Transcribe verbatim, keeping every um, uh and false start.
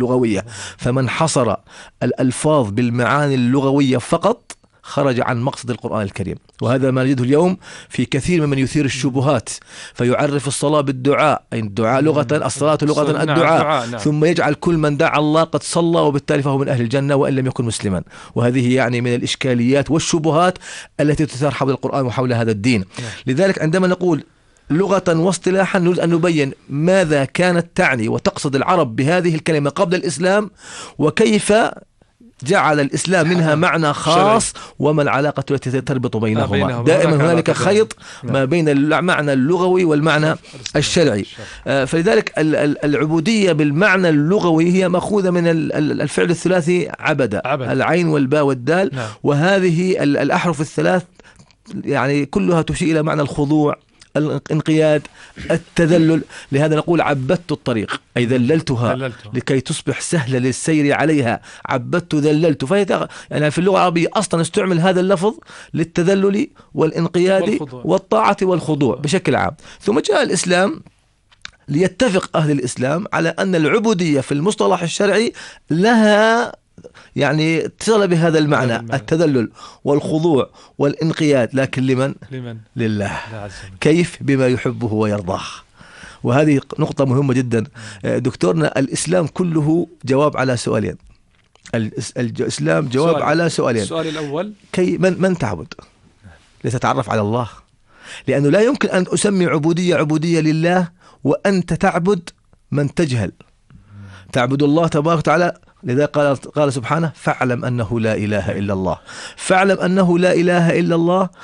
اللغوية. فمن حصر الألفاظ بالمعاني اللغوية فقط خرج عن مقصد القرآن الكريم. وهذا ما نجده اليوم في كثير ممن يثير الشبهات، فيعرف الصلاة بالدعاء، أي الدعاء لغة، الصلاة لغة الدعاء، نعم. ثم يجعل كل من دعا الله قد صلى وبالتالي فهو من أهل الجنة وإن لم يكن مسلما. وهذه يعني من الإشكاليات والشبهات التي تثار حول القرآن وحول هذا الدين. نعم. لذلك عندما نقول لغة واصطلاحا نريد أن نبين ماذا كانت تعني وتقصد العرب بهذه الكلمة قبل الإسلام، وكيف جعل الإسلام منها معنى خاص، وما العلاقة التي تربط بينهما. دائما هنالك خيط ما بين المعنى اللغوي والمعنى الشرعي. فلذلك العبودية بالمعنى اللغوي هي مأخوذة من الفعل الثلاثي عبد، العين والباء والدال، وهذه الأحرف الثلاث يعني كلها تشير إلى معنى الخضوع، الانقياد، التذلل. لهذا نقول عبدت الطريق، أي ذللتها دللتها. لكي تصبح سهلة للسير عليها. عبدت ذللت. فهي يعني في اللغة العربية أصلا استعمل هذا اللفظ للتذلل والانقياد والخضوع. والطاعة والخضوع بشكل عام. ثم جاء الإسلام ليتفق أهل الإسلام على أن العبودية في المصطلح الشرعي لها يعني تصل بهذا المعنى، التذلل والخضوع والانقياد، لكن لمن؟ لمن؟ لله. كيف؟ بما يحبه ويرضاه. وهذه نقطة مهمة جدا دكتورنا. الإسلام كله جواب على سؤالين. الإسلام جواب سؤال. على سؤالين. السؤال الأول كي من, من تعبد؟ لتتعرف على الله، لأنه لا يمكن أن أسمي عبودية عبودية لله وأنت تعبد من تجهل. تعبد الله تبارك وتعالى. لذا قال قال سبحانه: فاعلم أنه لا إله إلا الله. فاعلم أنه لا إله إلا الله